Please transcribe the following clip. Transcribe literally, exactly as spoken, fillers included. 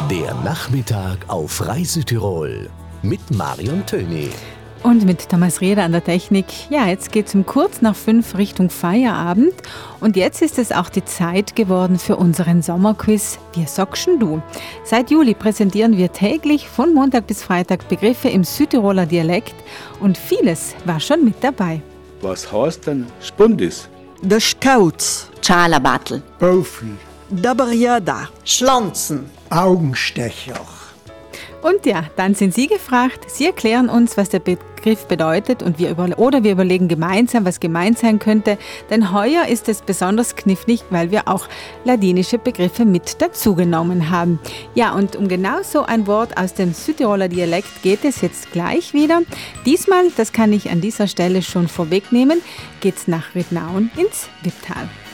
Der Nachmittag auf Rai Südtirol mit Marion Töni. Und mit Thomas Rieder an der Technik. Ja, jetzt geht es um kurz nach fünf Richtung Feierabend. Und jetzt ist es auch die Zeit geworden für unseren Sommerquiz Wir sagschen du. Seit Juli präsentieren wir täglich von Montag bis Freitag Begriffe im Südtiroler Dialekt. Und vieles war schon mit dabei. Was heißt denn Spundis? Der Scouts, Schalabatl, Profi, der Barriada, Schlonzen, Augenstecher. Und ja, dann sind Sie gefragt. Sie erklären uns, was der Begriff bedeutet und wir über- oder wir überlegen gemeinsam, was gemeint sein könnte. Denn heuer ist es besonders knifflig, weil wir auch ladinische Begriffe mit dazugenommen haben. Ja, und um genau so ein Wort aus dem Südtiroler Dialekt geht es jetzt gleich wieder. Diesmal, das kann ich an dieser Stelle schon vorwegnehmen, geht's nach Rittnauen ins Wipptal.